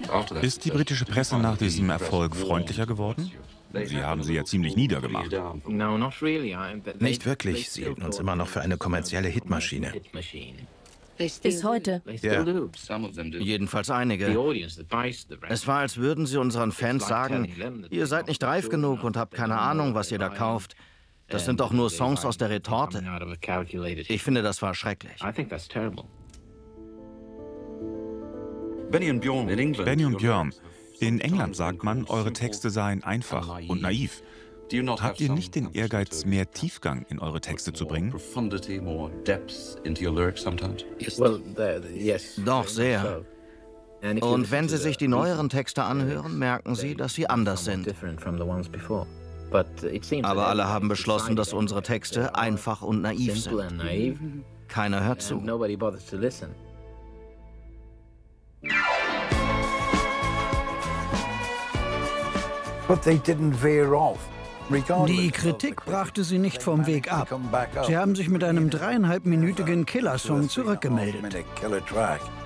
Ist die britische Presse nach diesem Erfolg freundlicher geworden? Sie haben sie ja ziemlich niedergemacht. Nicht wirklich. Sie hielten uns immer noch für eine kommerzielle Hitmaschine. Bis heute. Ja. Jedenfalls einige. Es war, als würden sie unseren Fans sagen, ihr seid nicht reif genug und habt keine Ahnung, was ihr da kauft. Das sind doch nur Songs aus der Retorte. Ich finde, das war schrecklich. Benny und Björn. In England sagt man, eure Texte seien einfach und naiv. Habt ihr nicht den Ehrgeiz, mehr Tiefgang in eure Texte zu bringen? Doch, sehr. Und wenn Sie sich die neueren Texte anhören, merken Sie, dass sie anders sind. Aber alle haben beschlossen, dass unsere Texte einfach und naiv sind. Keiner hört zu. Die Kritik brachte sie nicht vom Weg ab. Sie haben sich mit einem 3,5-minütigen Killer-Song zurückgemeldet.